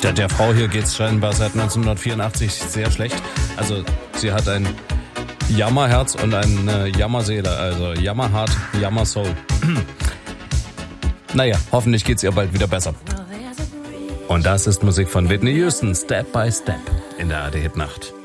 Der Frau hier geht's scheinbar seit 1984 sehr schlecht. Also sie hat ein Jammerherz und eine Jammerseele. Also Jammerhart, Jammersoul. Naja, hoffentlich geht's ihr bald wieder besser. Und das ist Musik von Whitney Houston, Step by Step in der ARD Hitnacht.